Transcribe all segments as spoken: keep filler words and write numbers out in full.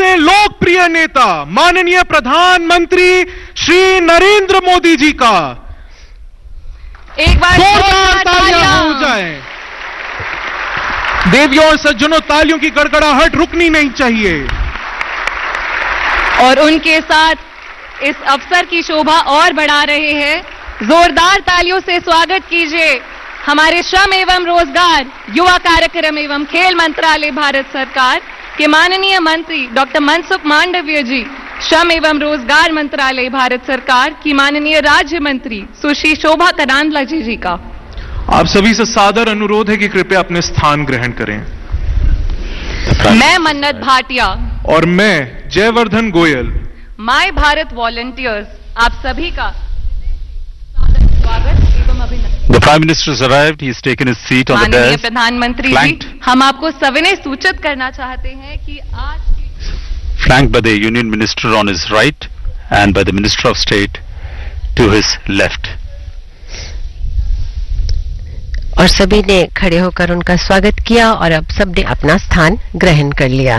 सबसे लोकप्रिय नेता माननीय प्रधानमंत्री श्री नरेंद्र मोदी जी का एक बार जोरदार तालियां हो जाए। देवियों और सज्जनों, तालियों की गड़गड़ाहट रुकनी नहीं चाहिए। और उनके साथ इस अवसर की शोभा और बढ़ा रहे हैं, जोरदार तालियों से स्वागत कीजिए हमारे श्रम एवं रोजगार, युवा कार्यक्रम एवं खेल मंत्रालय भारत सरकार के माननीय मंत्री डॉक्टर मनसुख मांडविया जी, श्रम एवं रोजगार मंत्रालय भारत सरकार की माननीय राज्य मंत्री सुश्री शोभा करांदलाजे जी का। आप सभी से सादर अनुरोध है कि कृपया अपने स्थान ग्रहण करें। मैं मन्नत भाटिया और मैं जयवर्धन गोयल, माय भारत वॉलंटियर्स, आप सभी का स्वागत एवं अभिनंदन। The Prime Minister has arrived. He has taken his seat on the माननीय dais. प्रधानमंत्री जी, हम आपको सविनय सूचित करना चाहते हैं कि आज Flanked by the Union Minister on his right and by the Minister of State to his left. और सभी ने खड़े होकर उनका स्वागत किया और अब सबने अपना स्थान ग्रहण कर लिया।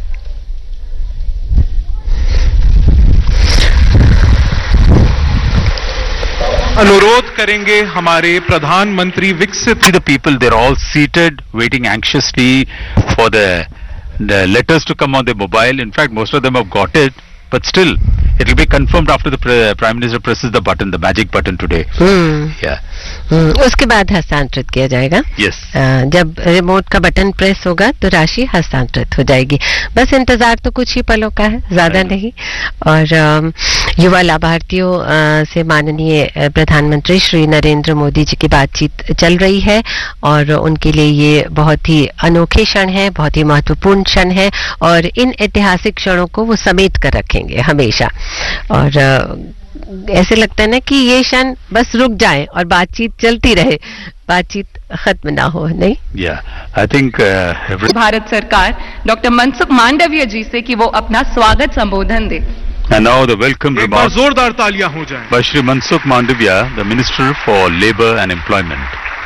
अनुरोध करेंगे हमारे प्रधानमंत्री विकसित। See the people, they're all seated, waiting anxiously for the, the letters to come on their mobile. In fact, most of them have got it, but still, it will be confirmed after the pre- Prime Minister presses the button, the magic button today. Hmm. Yeah. Hmm. उसके बाद हस्तांतरित किया जाएगा। Yes. आ, जब remote का button press होगा तो राशि हस्तांतरित हो जाएगी। बस इंतजार तो कुछ ही पलों का है, ज्यादा नहीं। और आ, युवा लाभार्थियों आ, से माननीय प्रधानमंत्री श्री नरेंद्र मोदी जी की बातचीत चल रही है और उनके लिए ये बहुत ही अनोखे क्षण है, बहुत ही महत्वपूर्ण क्षण है और इन ऐतिहासिक क्षणों को वो समेट कर रखेंगे हमेशा। और आ, ऐसे लगता है ना कि ये क्षण बस रुक जाए और बातचीत चलती रहे, बातचीत खत्म ना हो, नहीं? Yeah, I think uh, every... Bharat सरकार डॉक्टर मनसुख मांडविया जी से कि वो अपना स्वागत संबोधन दे। And now the welcome एक बार remarks जोरदार तालियां हो जाएं। by Shri Mansukh Mandavia, the Minister for Labour and Employment.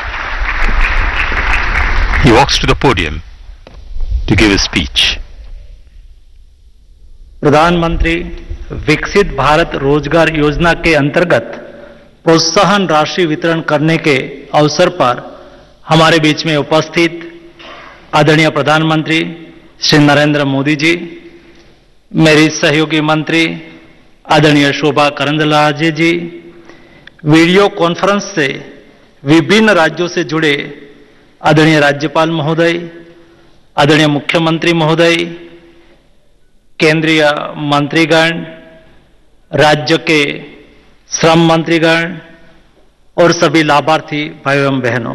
He walks to the podium to give his speech. प्रधानमंत्री विकसित भारत रोजगार योजना के अंतर्गत प्रोत्साहन राशि वितरण करने के अवसर पर हमारे बीच में उपस्थित आदरणीय प्रधानमंत्री श्री नरेंद्र मोदी जी, मेरी सहयोगी मंत्री आदरणीय शोभा करांदलाजे जी, वीडियो कॉन्फ्रेंस से विभिन्न राज्यों से जुड़े आदरणीय राज्यपाल महोदय, आदरणीय मुख्यमंत्री महोदय, केंद्रीय मंत्रीगण, राज्य के श्रम मंत्रीगण और सभी लाभार्थी भाई एवं बहनों,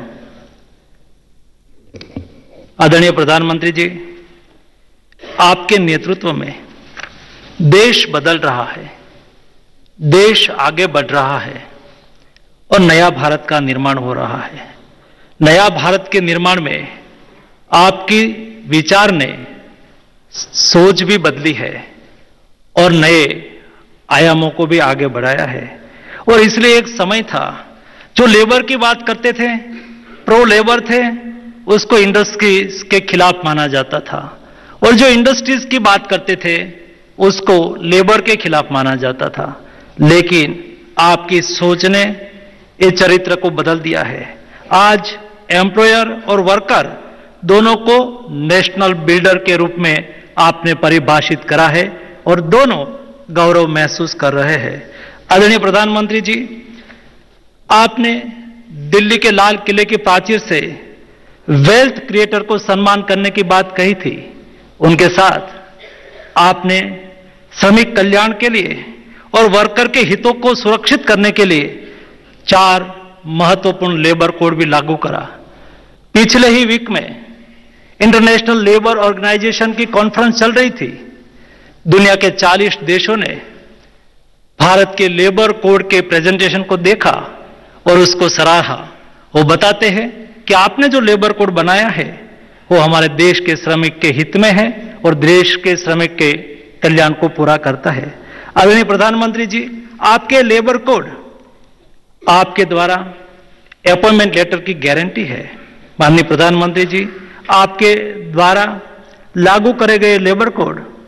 आदरणीय प्रधानमंत्री जी, आपके नेतृत्व में देश बदल रहा है, देश आगे बढ़ रहा है और नया भारत का निर्माण हो रहा है। नया भारत के निर्माण में आपकी विचार ने सोच भी बदली है और नए आयामों को भी आगे बढ़ाया है। और इसलिए एक समय था जो लेबर की बात करते थे, प्रो लेबर थे, उसको इंडस्ट्रीज के खिलाफ माना जाता था, और जो इंडस्ट्रीज की बात करते थे उसको लेबर के खिलाफ माना जाता था। लेकिन आपकी सोच ने ये चरित्र को बदल दिया है। आज एम्प्लॉयर और वर्कर दोनों को नेशनल बिल्डर के रूप में आपने परिभाषित करा है और दोनों गौरव महसूस कर रहे हैं। आदरणीय प्रधानमंत्री जी, आपने दिल्ली के लाल किले की प्राचीर से वेल्थ क्रिएटर को सम्मान करने की बात कही थी। उनके साथ आपने श्रमिक कल्याण के लिए और वर्कर के हितों को सुरक्षित करने के लिए चार महत्वपूर्ण लेबर कोड भी लागू करा। पिछले ही वीक में इंटरनेशनल लेबर ऑर्गेनाइजेशन की कॉन्फ्रेंस चल रही थी। दुनिया के चालीस देशों ने भारत के लेबर कोड के प्रेजेंटेशन को देखा और उसको सराहा। वो बताते हैं कि आपने जो लेबर कोड बनाया है वो हमारे देश के श्रमिक के हित में है और देश के श्रमिक के कल्याण को पूरा करता है। आदरणीय प्रधानमंत्री जी, आपके लेबर कोड आपके द्वारा अपॉइंटमेंट लेटर की गारंटी है। माननीय प्रधानमंत्री जी, आपके द्वारा लागू करे गए लेबर कोड